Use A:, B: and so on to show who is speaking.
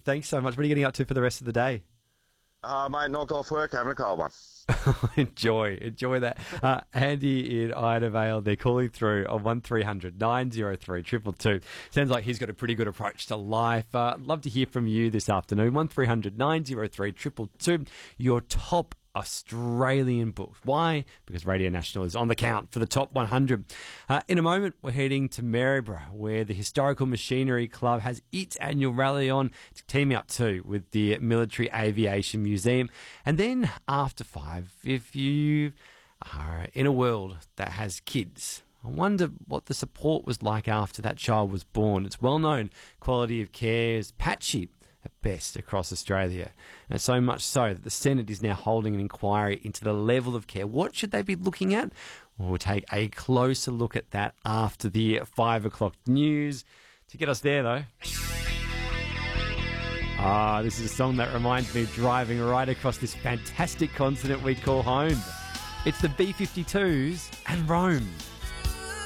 A: Thanks so much. What are you getting up to for the rest of the day?
B: Mate, knock off work, having a cold one.
A: Enjoy that. Andy in Ida Vale, they're calling through on 1300 903 222. Sounds like he's got a pretty good approach to life. Love to hear from you this afternoon. 1300 903 222. Your top Australian books. Why? Because Radio National is on the count for the top 100. In a moment, we're heading to Maryborough, where the Historical Machinery Club has its annual rally on, teaming up too with the Military Aviation Museum. And then after 5, if you are in a world that has kids, I wonder what the support was like after that child was born. It's well known quality of care is patchy at best across Australia. And so much so that the Senate is now holding an inquiry into the level of care. What should they be looking at? We'll take a closer look at that after the 5 o'clock news. To get us there, though, this is a song that reminds me of driving right across this fantastic continent we call home. It's the B-52s and Rome.